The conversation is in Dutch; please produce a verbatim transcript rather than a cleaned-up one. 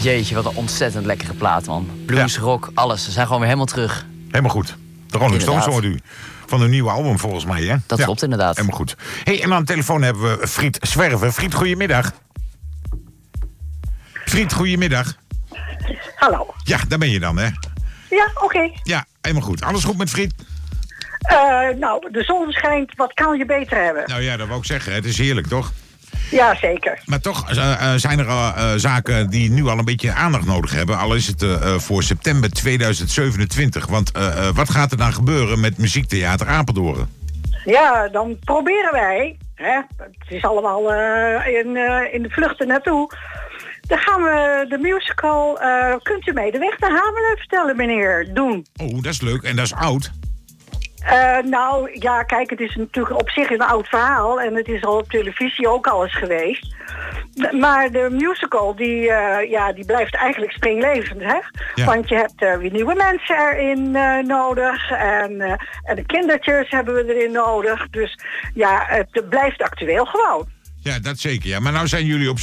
Jeetje, wat een ontzettend lekkere plaat, man. Blues, ja. rock, alles. Ze zijn gewoon weer helemaal terug. Helemaal goed. De Rolling Stones hoort u. Van een nieuwe album volgens mij, hè? Dat ja. klopt inderdaad. Helemaal goed. Hey, en aan de telefoon hebben we Fried Zwerven. Fried, goedemiddag. Fried, goedemiddag. Hallo. Ja, daar ben je dan, hè? Ja, oké. Okay. Ja, helemaal goed. Alles goed met Fried? Uh, nou, de zon schijnt. Wat kan je beter hebben? Nou ja, dat wou ik zeggen. Het is heerlijk, toch? Ja, zeker. Maar toch uh, uh, zijn er uh, uh, zaken die nu al een beetje aandacht nodig hebben. Al is het uh, voor september tweeduizend zevenentwintig. Want uh, uh, wat gaat er dan gebeuren met Muziektheater Apeldoorn? Ja, dan proberen wij. Hè, het is allemaal uh, in, uh, in de vluchten naartoe. Dan gaan we de musical uh, Kunt u mij de weg naar Hamelen vertellen, meneer, doen. Oh, dat is leuk. En dat is oud. Uh, nou, ja, kijk, het is natuurlijk op zich een oud verhaal. En het is al op televisie ook al eens geweest. Maar de musical, die, uh, ja, die blijft eigenlijk springlevend, hè? Ja. Want je hebt uh, weer nieuwe mensen erin uh, nodig. En, uh, en de kindertjes hebben we erin nodig. Dus ja, het blijft actueel gewoon. Ja, dat zeker. Ja. Maar nou zijn jullie op